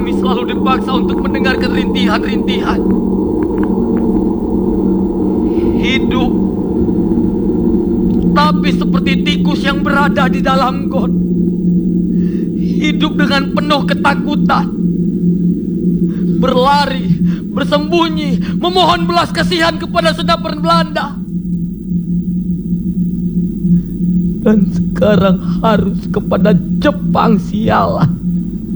Kami selalu dipaksa untuk mendengarkan rintihan-rintihan. Hidup, tapi seperti tikus yang berada di dalam got. Hidup dengan penuh ketakutan. Berlari, bersembunyi, memohon belas kasihan kepada senapan Belanda. Dan sekarang harus kepada Jepang, sialan.